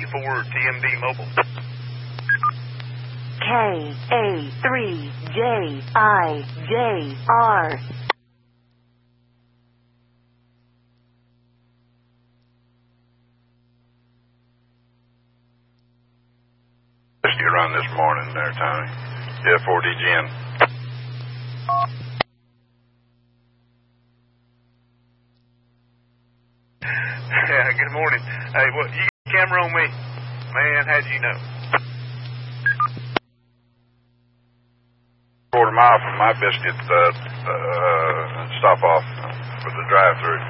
4 TMD Mobile. KA3JIJR. Whiskey run this morning there, Tommy. Yeah, 4DGN. Yeah, good morning. Hey, what, you got a camera on me? Man, how'd you know? Quarter mile from my biscuit stop off for the drive-through.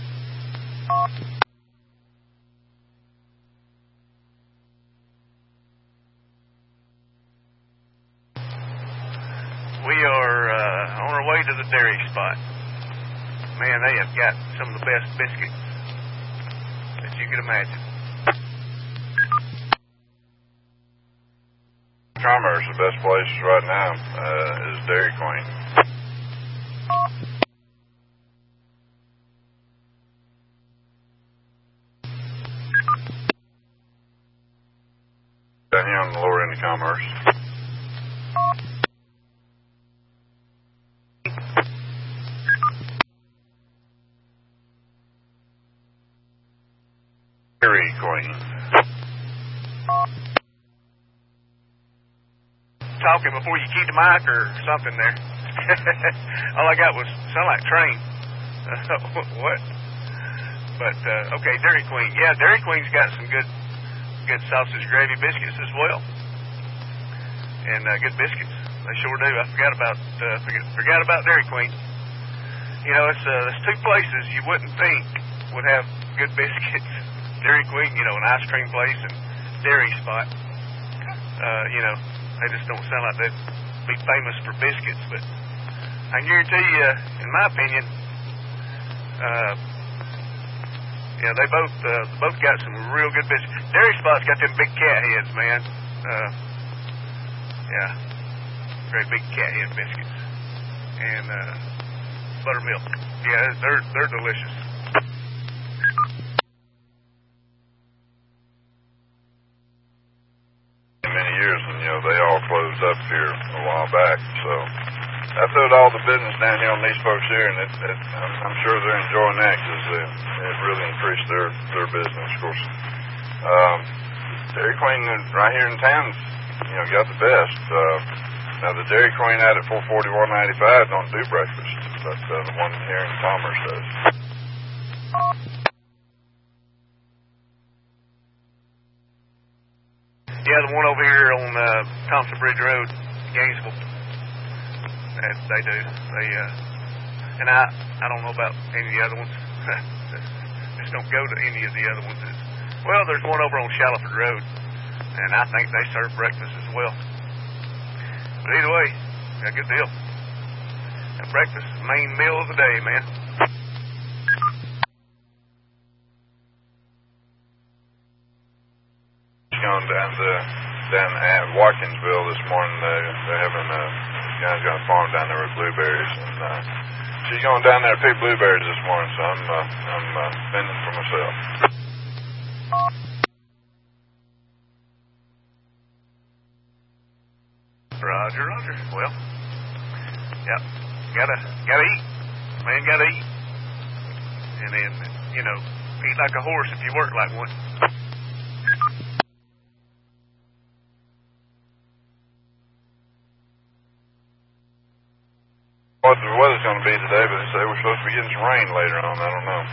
We are on our way to the dairy spot. Man, they have got some of the best biscuits that you could imagine. Commerce, the best place right now is Dairy Queen. Down here on the lower end of Commerce. Dairy Queen. Talking before you keyed the mic or something there. All I got was sound like train. What? But okay, Dairy Queen. Yeah, Dairy Queen's got some good sausage gravy biscuits as well, and good biscuits. They sure do. I forgot about Dairy Queen. You know, it's two places you wouldn't think would have good biscuits. Dairy Queen, you know, an ice cream place, and dairy spot. You know, they just don't sound like they'd be famous for biscuits, but I can guarantee you, in my opinion, yeah, they both got some real good biscuits. Dairy Spot's got them big cat heads, man. Yeah, great big cat head biscuits, and buttermilk. Yeah, they're delicious. Many years, and you know they all closed up here a while back, so I filled all the business down here on these folks here, and I'm sure they're enjoying that because it really increased their business, of course. Dairy Queen right here in town, you know, got the best. Now the Dairy Queen out at 441.95 don't do breakfast, but the one here in Commerce does. Yeah, the one over here on Thompson Bridge Road, Gainesville. They do. And I don't know about any of the other ones. Just don't go to any of the other ones. Well, there's one over on Shallowford Road, and I think they serve breakfast as well. But either way, got a good deal. And breakfast is the main meal of the day, man. Going down at Watkinsville this morning. They're having guys got a farm down there with blueberries, and she's going down there to pick blueberries this morning. So I'm fending for myself. Roger. Well, yeah, gotta eat. Man, gotta eat, and then you know, eat like a horse if you work like one. What the weather's going to be today, but they say we're supposed to be getting some rain later on. I don't know.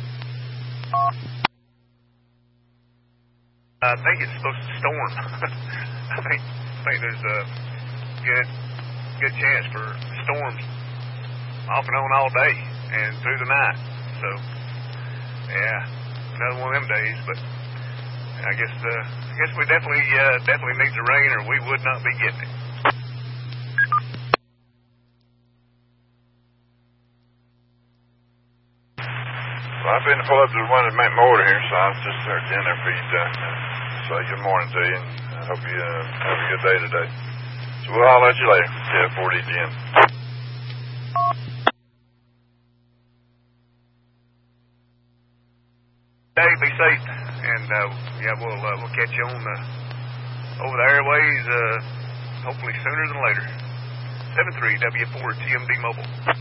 I think it's supposed to storm. I think there's a good chance for storms off and on all day and through the night. So, yeah, another one of them days. But I guess we definitely need the rain, or we would not be getting it. Well, I've been to pull up to the one that make motor here, so I'll just start dinner for you to say good morning to you, and I hope you have a good day today. So we'll holler at you later. Yeah, 4DGN. day. Be safe, and yeah, we'll catch you on over the airways. Hopefully sooner than later. 73 W4 TMD Mobile.